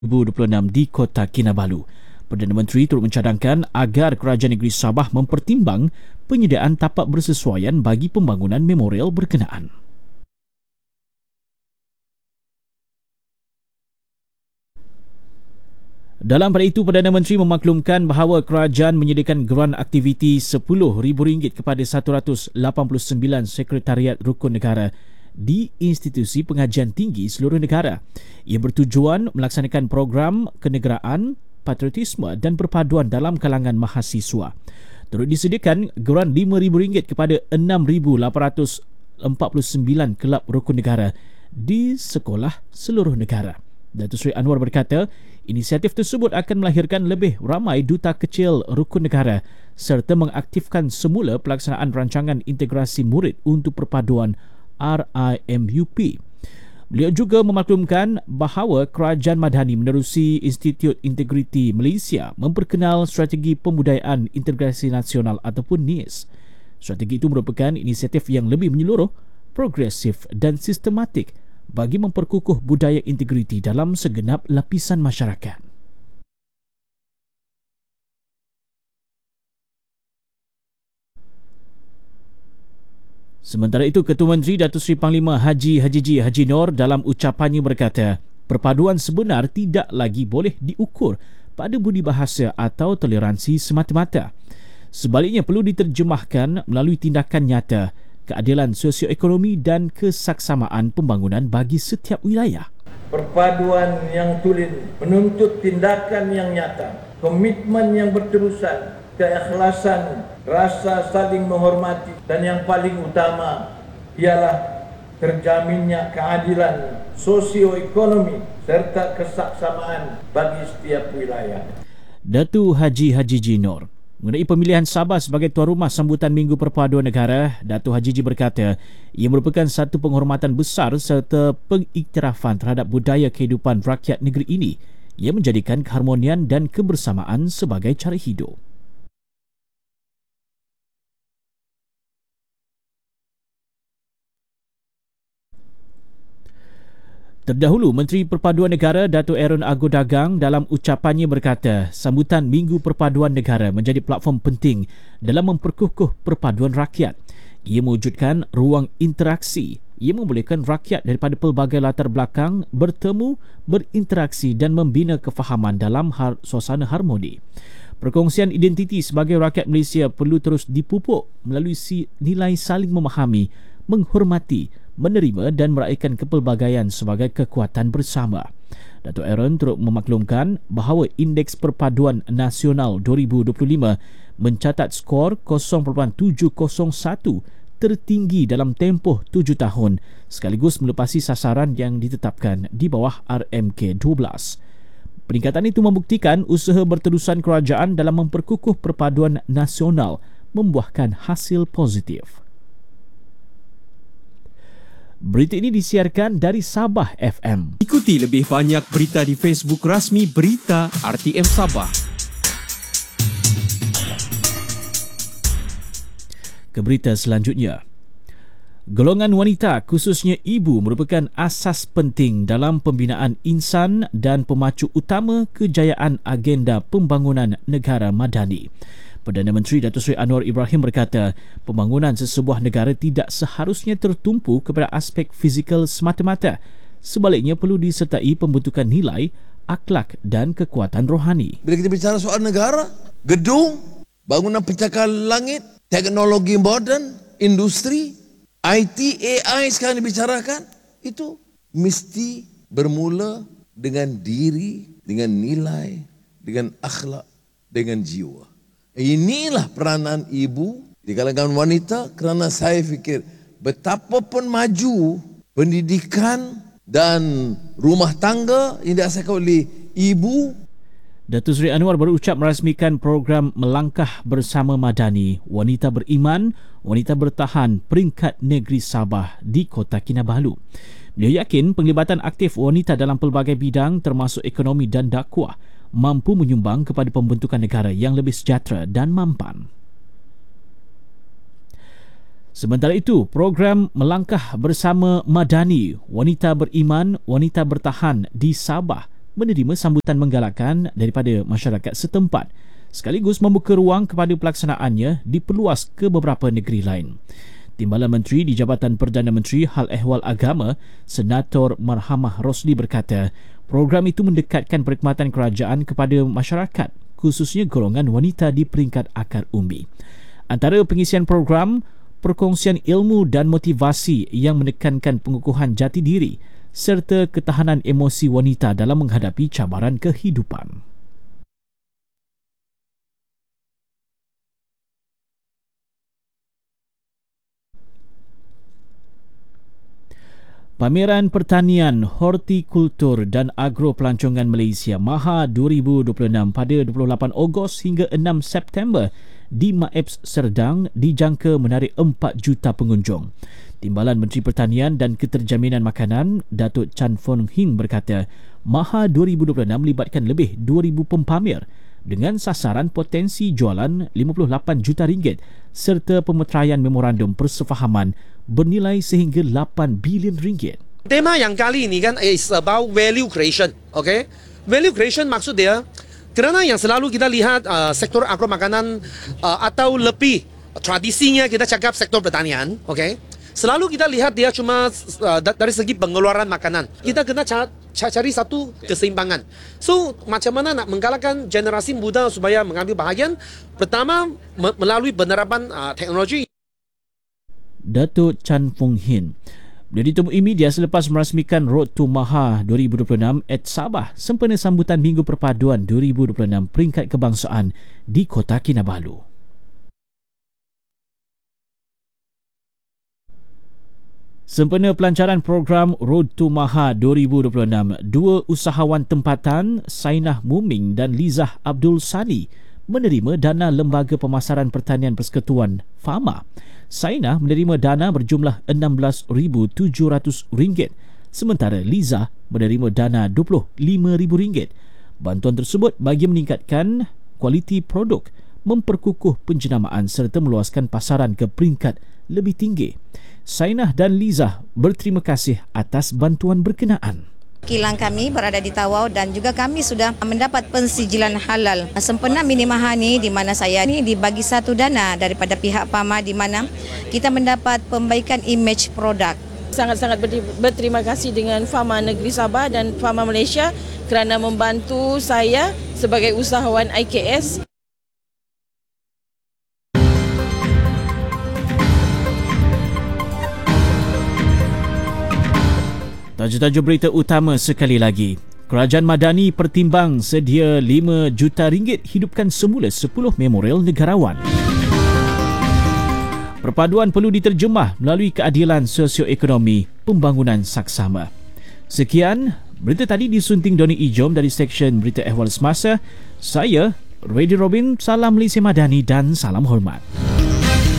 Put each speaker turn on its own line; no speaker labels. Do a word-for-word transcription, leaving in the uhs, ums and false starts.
dua ribu dua puluh enam di Kota Kinabalu. Perdana Menteri turut mencadangkan agar Kerajaan Negeri Sabah mempertimbang penyediaan tapak bersesuaian bagi pembangunan memorial berkenaan. Dalam pada itu, Perdana Menteri memaklumkan bahawa kerajaan menyediakan geran aktiviti sepuluh ribu ringgit kepada seratus lapan puluh sembilan Sekretariat Rukun Negara di institusi pengajian tinggi seluruh negara. Ia bertujuan melaksanakan program kenegaraan, patriotisme dan perpaduan dalam kalangan mahasiswa. Turut disediakan geran lima ribu ringgit kepada enam ribu lapan ratus empat puluh sembilan kelab rukun negara di sekolah seluruh negara. Datuk Seri Anwar berkata, inisiatif tersebut akan melahirkan lebih ramai duta kecil rukun negara serta mengaktifkan semula pelaksanaan rancangan integrasi murid untuk perpaduan R I M U P. Beliau juga memaklumkan bahawa Kerajaan Madani menerusi Institut Integriti Malaysia memperkenal strategi pembudayaan integrasi nasional ataupun N I S. Strategi itu merupakan inisiatif yang lebih menyeluruh, progresif dan sistematik bagi memperkukuh budaya integriti dalam segenap lapisan masyarakat. Sementara itu, Ketua Menteri Datuk Seri Panglima Haji Hajiji Haji Nur dalam ucapannya berkata, perpaduan sebenar tidak lagi boleh diukur pada budi bahasa atau toleransi semata-mata. Sebaliknya perlu diterjemahkan melalui tindakan nyata, keadilan sosioekonomi dan kesaksamaan pembangunan bagi setiap wilayah.
Perpaduan yang tulen menuntut tindakan yang nyata, komitmen yang berterusan, keikhlasan, rasa saling menghormati dan yang paling utama ialah terjaminnya keadilan sosioekonomi serta kesaksamaan bagi setiap wilayah.
Datuk Haji Hajiji Nur mengenai pemilihan Sabah sebagai tuan rumah sambutan Minggu Perpaduan Negara, Datuk Hajiji berkata, ia merupakan satu penghormatan besar serta pengiktirafan terhadap budaya kehidupan rakyat negeri ini yang menjadikan keharmonian dan kebersamaan sebagai cara hidup. Terdahulu, Menteri Perpaduan Negara Datuk Aaron Ago Dagang dalam ucapannya berkata, sambutan Minggu Perpaduan Negara menjadi platform penting dalam memperkukuh perpaduan rakyat. Ia mewujudkan ruang interaksi. Ia membolehkan rakyat daripada pelbagai latar belakang bertemu, berinteraksi dan membina kefahaman dalam har- suasana harmoni. Perkongsian identiti sebagai rakyat Malaysia perlu terus dipupuk melalui si nilai saling memahami, menghormati, menerima dan meraihkan kepelbagaian sebagai kekuatan bersama. Datuk Aaron turut memaklumkan bahawa Indeks Perpaduan Nasional dua ribu dua puluh lima mencatat skor kosong perpuluhan tujuh kosong satu tertinggi dalam tempoh tujuh tahun sekaligus melepasi sasaran yang ditetapkan di bawah R M K dua belas. Peningkatan itu membuktikan usaha berterusan kerajaan dalam memperkukuh perpaduan nasional membuahkan hasil positif. Berita ini disiarkan dari Sabah F M.
Ikuti lebih banyak berita di Facebook rasmi Berita R T M Sabah.
Ke berita selanjutnya. Golongan wanita, khususnya ibu, merupakan asas penting dalam pembinaan insan dan pemacu utama kejayaan agenda pembangunan negara madani. Perdana Menteri Datuk Seri Anwar Ibrahim berkata, pembangunan sesebuah negara tidak seharusnya tertumpu kepada aspek fizikal semata-mata. Sebaliknya perlu disertai pembentukan nilai, akhlak dan kekuatan rohani.
Bila kita bicara soal negara, gedung, bangunan pencakar langit, teknologi moden, industri, I T, A I sekarang dibicarakan, itu mesti bermula dengan diri, dengan nilai, dengan akhlak, dengan jiwa. Inilah peranan ibu di kalangan wanita, kerana saya fikir betapapun maju pendidikan dan rumah tangga yang diasaskan oleh ibu.
Datuk Seri Anwar berucap merasmikan program Melangkah Bersama Madani, Wanita Beriman, Wanita Bertahan peringkat negeri Sabah di Kota Kinabalu. Beliau yakin penglibatan aktif wanita dalam pelbagai bidang termasuk ekonomi dan dakwah mampu menyumbang kepada pembentukan negara yang lebih sejahtera dan mampan. Sementara itu, program Melangkah Bersama Madani, Wanita Beriman, Wanita Bertahan di Sabah menerima sambutan menggalakkan daripada masyarakat setempat, sekaligus membuka ruang kepada pelaksanaannya diperluas ke beberapa negeri lain. Timbalan Menteri di Jabatan Perdana Menteri Hal Ehwal Agama, Senator Marhamah Rosli berkata, program itu mendekatkan perkhidmatan kerajaan kepada masyarakat, khususnya golongan wanita di peringkat akar umbi. Antara pengisian program, perkongsian ilmu dan motivasi yang menekankan pengukuhan jati diri serta ketahanan emosi wanita dalam menghadapi cabaran kehidupan. Pameran Pertanian, Hortikultur dan Agropelancongan Malaysia MAHA dua ribu dua puluh enam pada dua puluh lapan Ogos hingga enam September di Maeps Serdang dijangka menarik empat juta pengunjung. Timbalan Menteri Pertanian dan Keterjaminan Makanan, Datuk Chan Fong Hing berkata, MAHA dua ribu dua puluh enam melibatkan lebih dua ribu pempamer dengan sasaran potensi jualan lima puluh lapan juta ringgit serta pemeteraian memorandum persefahaman bernilai sehingga lapan bilion ringgit.
Tema yang kali ini kan is about value creation, okay? Value creation maksud dia kerana yang selalu kita lihat uh, sektor agro makanan uh, atau lebih tradisinya kita cakap sektor pertanian, okay? Selalu kita lihat dia cuma uh, dari segi pengeluaran makanan. Kita kena ca- cari satu keseimbangan. So, macam mana nak menggalakkan generasi muda supaya mengambil bahagian? Pertama, me- melalui penerapan uh, teknologi.
Datuk Chan Fong Hin ditemui media selepas merasmikan Road to MAHA dua ribu dua puluh enam at Sabah sempena sambutan Minggu Perpaduan dua ribu dua puluh enam peringkat kebangsaan di Kota Kinabalu. Sempena pelancaran program Road to MAHA dua ribu dua puluh enam, dua usahawan tempatan, Sainah Muming dan Lizah Abdul Sani, menerima dana Lembaga Pemasaran Pertanian Persekutuan FAMA. Sainah menerima dana berjumlah enam belas ribu tujuh ratus ringgit, sementara Lizah menerima dana dua puluh lima ribu ringgit. Bantuan tersebut bagi meningkatkan kualiti produk, memperkukuh penjenamaan serta meluaskan pasaran ke peringkat lebih tinggi. Sainah dan Lizah berterima kasih atas bantuan berkenaan.
Kilang kami berada di Tawau dan juga kami sudah mendapat pensijilan halal. Sempena mini MAHA ni di mana saya ni dibagi satu dana daripada pihak FAMA di mana kita mendapat pembaikan imej produk.
Sangat-sangat berterima kasih dengan FAMA Negeri Sabah dan FAMA Malaysia kerana membantu saya sebagai usahawan I K S.
Tajuk-tajuk berita utama sekali lagi. Kerajaan Madani pertimbang sedia lima juta ringgit hidupkan semula sepuluh memorial negarawan. Perpaduan perlu diterjemah melalui keadilan sosioekonomi pembangunan saksama. Sekian, berita tadi disunting Doni Ijom dari Seksyen Berita Ehwal Semasa. Saya, Radio Robin, salam Malaysia Madani dan salam hormat.